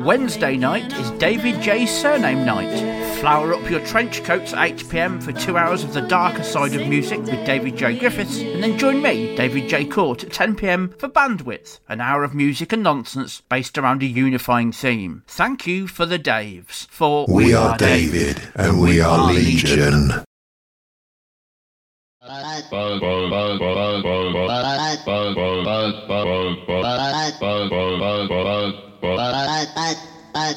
Wednesday night is David J's Surname Night. Flower up your trench coats at 8 p.m. for 2 hours of the darker side of music with David J. Griffiths, and then join me, David J. Court, at 10 p.m. for Bandwidth, an hour of music and nonsense based around a unifying theme. Thank you for the Daves, for we are David and we are Legion.